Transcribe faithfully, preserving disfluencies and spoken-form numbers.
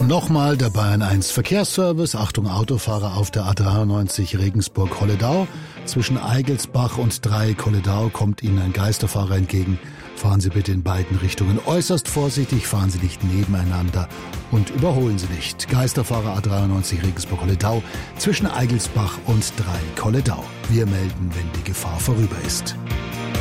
Nochmal der Bayern eins Verkehrsservice. Achtung Autofahrer auf der A dreiundneunzig Regensburg-Holledau. Zwischen Eigelsbach und Dreieck-Holledau kommt Ihnen ein Geisterfahrer entgegen. Fahren Sie bitte in beiden Richtungen äußerst vorsichtig, fahren Sie nicht nebeneinander und überholen Sie nicht. Geisterfahrer A dreiundneunzig Regensburg-Holledau zwischen Eigelsbach und Dreieck-Holledau. Wir melden, wenn die Gefahr vorüber ist.